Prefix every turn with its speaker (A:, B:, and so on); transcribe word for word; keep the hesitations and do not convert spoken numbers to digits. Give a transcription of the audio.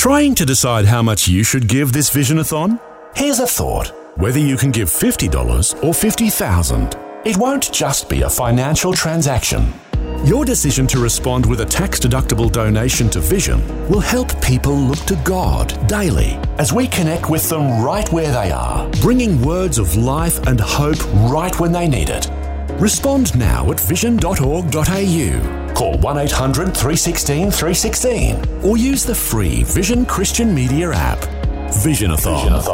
A: Trying to decide how much you should give this Visionathon? Here's a thought. Whether you can give fifty dollars or fifty thousand dollars, it won't just be a financial transaction. Your decision to respond with a tax-deductible donation to Vision will help people look to God daily as we connect with them right where they are, bringing words of life and hope right when they need it. Respond now at vision dot org dot a u. Call one eight hundred three one six three one six or use the free Vision Christian Media app. Visionathon. Visionathon.